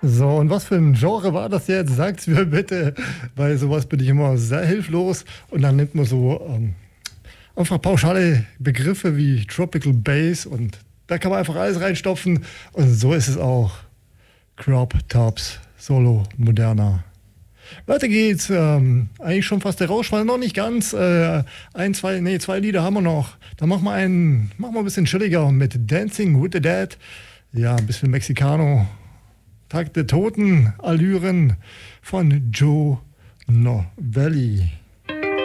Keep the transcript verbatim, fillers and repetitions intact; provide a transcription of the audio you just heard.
So, und was für ein Genre war das jetzt? Sagt's mir bitte. Bei sowas bin ich immer sehr hilflos. Und dann nimmt man so ähm, einfach pauschale Begriffe wie Tropical Bass und da kann man einfach alles reinstopfen. Und so ist es auch. Crop Tops, Solo, moderner. Weiter geht's. Ähm, eigentlich schon fast der Rauschfall, noch nicht ganz. Äh, ein, zwei, nee, zwei Lieder haben wir noch. Dann machen wir einen, machen wir ein bisschen chilliger mit Dancing with the Dead. Ja, ein bisschen Mexicano. Tag der Toten, Allüren von Joe Novelli.